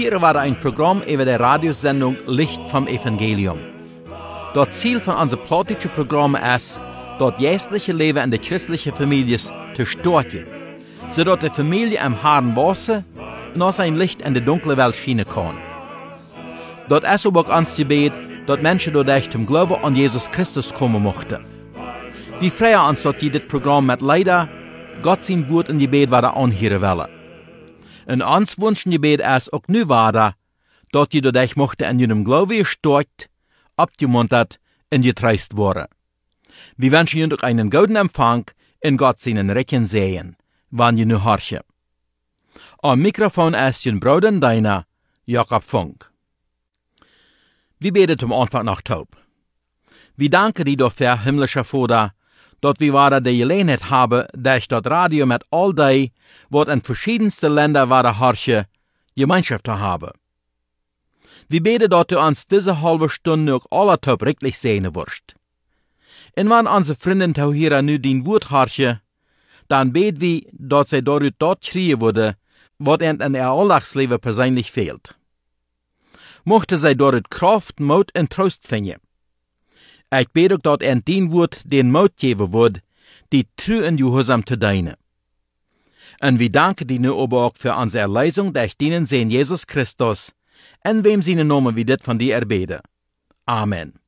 hier war ein Programm über die Radiosendung Licht vom Evangelium. Das Ziel von unserem politischen Programm ist, das geistliche Leben in der christlichen Familie zu stärken, sodass die Familie am harten Wasser noch sein Licht in die dunkle Welt schienen kann. Das ist auch uns Gebet, dass Menschen dadurch zum Glauben an Jesus Christus kommen möchten. Wir freuen uns, dass die das Programm mit leider Gott sein Wort in Gebet weiter anhören wollen. Und uns wünschen Gebet ist auch nu weiter, dass die dadurch möchten in ihrem Glauben gestärkt, abgemuntert und getröstet werden. Wir wünschen Ihnen auch einen guten Empfang in Gott seinen Recken sehen, wann ihr nu horchen. Am Mikrofon ist Ihr Bruder und Deiner, Jakob Funk. Wir beten zum Anfang nach Taub. Wir danken dir dafür, himmlischer Vater, dass wir weiter die Gelegenheit haben, durch das Radio mit all die, was in verschiedensten Ländern weiter horchen, Gemeinschaft zu haben. Wir beten, dass du uns diese halbe Stunde auch alle Taub richtig sehen wirst. Und wenn unsere Freunde hier nu dein Wort horchen, dann beten wir, dass sie dadurch dort kriegen würde, was ihnen in ihr Alltagsleben persönlich fehlt. Mochte sie dort Kraft, Mut und Trost finden. Ich bete auch, dass ihnen dein Wort den Mut geben wird, die treu und gehorsam zu dienen. Und wir danken dir nu aber auch für unsere Erlösung durch deinen Sohn Jesus Christus, in wem seine Namen wir das von dir erbeten. Amen.